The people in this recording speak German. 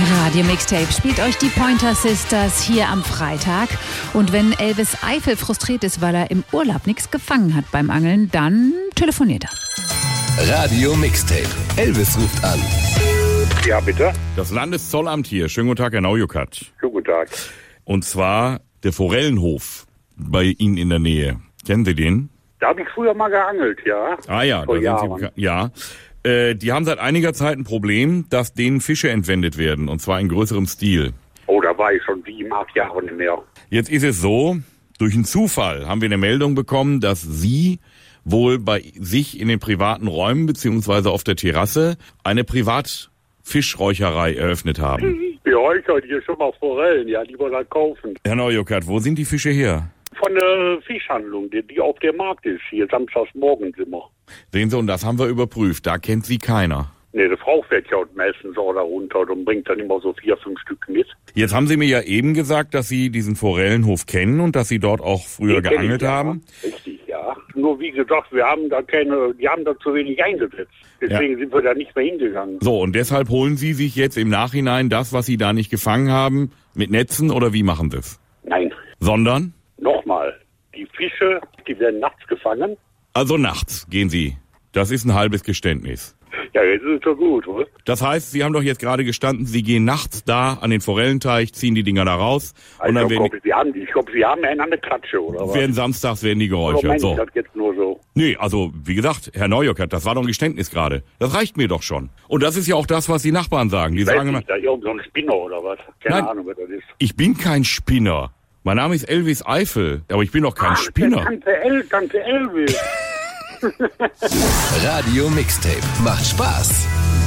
Radio Mixtape spielt euch die Pointer Sisters hier am Freitag. Und wenn Elvis Eifel frustriert ist, weil er im Urlaub nichts gefangen hat beim Angeln, dann telefoniert er. Radio Mixtape. Elvis ruft an. Ja, bitte? Das Landeszollamt hier. Schönen guten Tag, Herr Naujukat. Schönen guten Tag. Und zwar der Forellenhof bei Ihnen in der Nähe. Kennen Sie den? Da habe ich früher mal geangelt, ja. Ah ja, Vor da sind Jahren. Sie, ja. Die haben seit einiger Zeit ein Problem, dass denen Fische entwendet werden, und zwar in größerem Stil. Oh, da war ich schon 7, 8 Jahre nicht mehr. Jetzt ist es so, durch einen Zufall haben wir eine Meldung bekommen, dass Sie wohl bei sich in den privaten Räumen beziehungsweise auf der Terrasse eine Privatfischräucherei eröffnet haben. Wir räuchern hier schon mal Forellen, ja, die wir da kaufen. Herr Naujukat, wo sind die Fische her? Von der Fischhandlung, die auf dem Markt ist. Hier samstags morgens immer. Sehen Sie, und das haben wir überprüft. Da kennt Sie keiner. Ne, die Frau fährt ja meistens auch da runter und bringt dann immer so 4, 5 Stück mit. Jetzt haben Sie mir ja eben gesagt, dass Sie diesen Forellenhof kennen und dass Sie dort auch früher Den kenn geangelt ich, ja. haben. Richtig, ja. Nur wie gesagt, die haben da zu wenig eingesetzt. Deswegen sind wir da nicht mehr hingegangen. So, und deshalb holen Sie sich jetzt im Nachhinein das, was Sie da nicht gefangen haben, mit Netzen, oder wie machen Sie es? Nein, Sondern? nochmal. Die Fische, die werden nachts gefangen. Also nachts gehen Sie. Das ist ein halbes Geständnis. Ja, jetzt ist es so gut, oder? Das heißt, Sie haben doch jetzt gerade gestanden, Sie gehen nachts da an den Forellenteich, ziehen die Dinger da raus und dann Ich glaube, Sie haben einen an der Klatsche, oder was? samstags werden die Oder geräuchert. meinen So. Sie das jetzt nur so? Nee, also wie gesagt, Herr Naujukat, das war doch ein Geständnis gerade. Das reicht mir doch schon. Und das ist ja auch das, was die Nachbarn sagen. Die Weiß sagen immer, nicht, da irgend so ein Spinner oder was? Keine Nein. Ahnung, wer das ist. ich bin kein Spinner. Mein Name ist Elvis Eifel, aber ich bin doch kein Spinner. Tante Elvis. Radio Mixtape. Macht Spaß.